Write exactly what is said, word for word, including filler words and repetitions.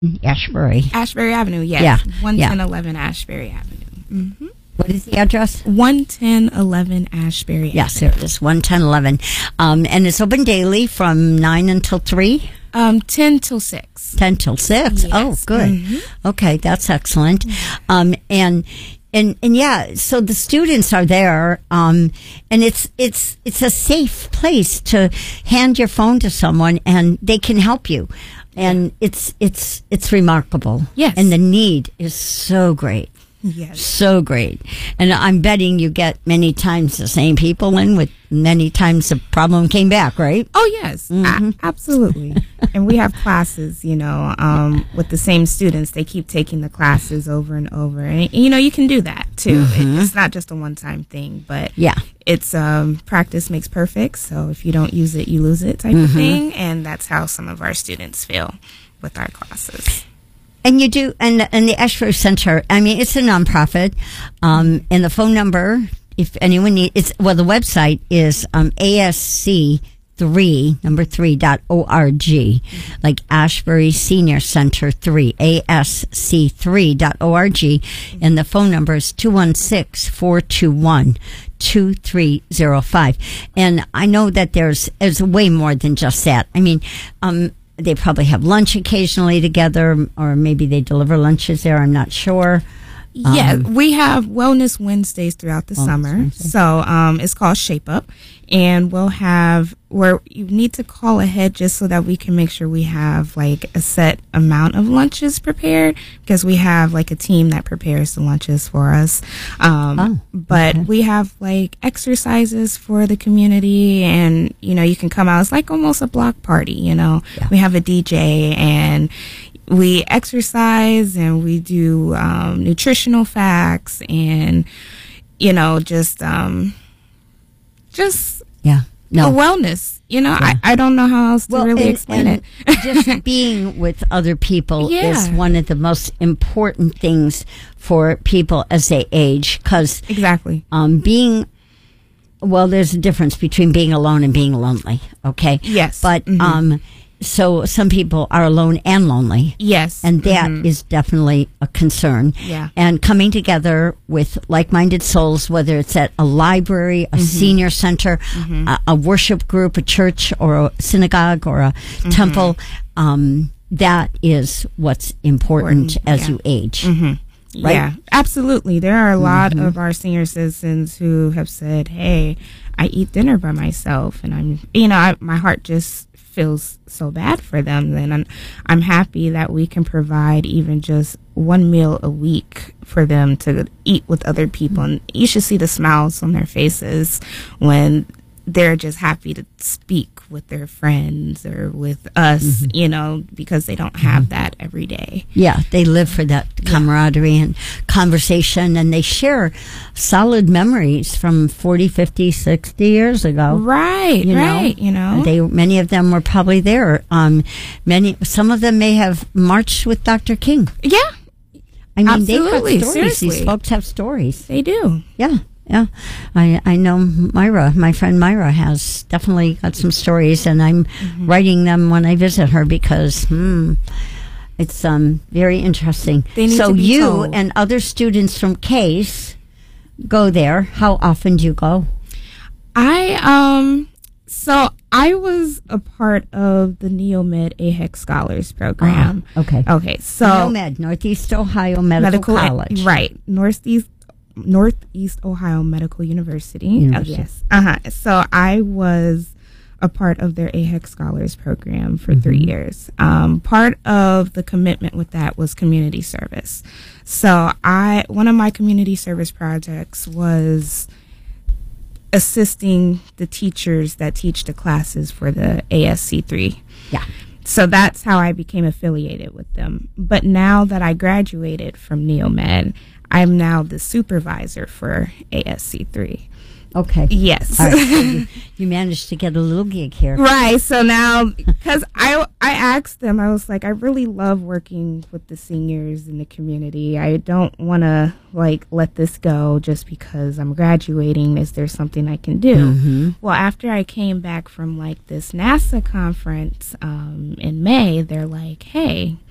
Ashbury. Ashbury Avenue, yes. Yeah. one ten yeah. eleven Ashbury Avenue. Mm-hmm. What is the address? one ten eleven Ashbury Yes, Avenue. there it is. one ten eleven. Um, and it's open daily from nine until three? Um, ten till six. ten till six? Yes. Oh, good. Mm-hmm. Okay, that's excellent. Um, and And and yeah, so the students are there, um, and it's it's it's a safe place to hand your phone to someone, and they can help you, and it's it's it's remarkable. Yes, and the need is so great. Yes, so great. And I'm betting you get many times the same people in with many times the problem came back, right? Oh, yes, mm-hmm. a- absolutely. And we have classes, you know, um, with the same students. They keep taking the classes over and over. And, you know, you can do that, too. Mm-hmm. It, it's not just a one-time thing, but yeah, it's um, practice makes perfect. So if you don't use it, you lose it type mm-hmm. of thing. And that's how some of our students feel with our classes. And you do, and, and the Ashbury Center, I mean, it's a nonprofit, um, and the phone number, if anyone needs, it's, well, the website is, um, A S C three, number three, dot O R G, like Ashbury Senior Center three, A S C three dot O R G, and the phone number is two one six, four two one, two three zero five. And I know that there's, there's way more than just that. I mean, um, they probably have lunch occasionally together, or maybe they deliver lunches there. I'm not sure. Yeah, um, we have Wellness Wednesdays throughout the summer. Wednesday. So um, it's called Shape Up. And we'll have where you need to call ahead just so that we can make sure we have like a set amount of lunches prepared, because we have like a team that prepares the lunches for us. Um, oh, but okay. we have like exercises for the community, and, you know, you can come out. It's like almost a block party, you know. Yeah. We have a D J, and we exercise, and we do um, nutritional facts, and, you know, just um, just yeah, no a wellness. You know, yeah. I, I don't know how else to well, really and, explain and it. Just being with other people yeah. is one of the most important things for people as they age, because exactly um, being well, there's a difference between being alone and being lonely. Okay, yes, but mm-hmm. um. So some people are alone and lonely. Yes. And that mm-hmm. is definitely a concern. Yeah. And coming together with like-minded souls, whether it's at a library, a mm-hmm. senior center, mm-hmm. a, a worship group, a church, or a synagogue, or a mm-hmm. temple, um, that is what's important, important. as yeah. you age. Mm-hmm. Right? Yeah, absolutely. There are a lot mm-hmm. of our senior citizens who have said, hey, I eat dinner by myself, and I'm, you know, I, my heart just feels so bad for them. Then I'm, I'm happy that we can provide even just one meal a week for them to eat with other people. And you should see the smiles on their faces when they're just happy to speak with their friends or with us, mm-hmm. you know, because they don't have that every day. Yeah, they live for that camaraderie yeah. and conversation, and they share solid memories from forty, fifty, sixty years ago. Right, you right, know? you know. They, many of them were probably there. Um, many, some of them may have marched with Doctor King. Yeah. I mean, absolutely. they've got stories. Seriously. These folks have stories. They do. Yeah. Yeah, I I know Myra, my friend Myra has definitely got some stories, and I'm mm-hmm. writing them when I visit her, because hmm, it's um very interesting. They need so to be you told. And other students from Case go there. How often do you go? I um so I was a part of the NeoMed A H E C Scholars Program. Uh-huh. Okay. Okay. So NeoMed, Northeast Ohio Medical, Medical College. Right. Northeast Northeast Ohio Medical University. University. Oh, yes. Uh-huh. So I was a part of their A H E C Scholars Program for mm-hmm. three years. Um, part of the commitment with that was community service. So I, one of my community service projects was assisting the teachers that teach the classes for the A S C three. Yeah. So that's how I became affiliated with them. But now that I graduated from NeoMed, I'm now the supervisor for A S C three. Okay. Yes. All right, so you, you managed to get a little gig here. Right. So now, because I, I asked them, I was like, I really love working with the seniors in the community. I don't want to, like, let this go just because I'm graduating. Is there something I can do? Mm-hmm. Well, after I came back from, like, this NASA conference um, in May, they're like, hey,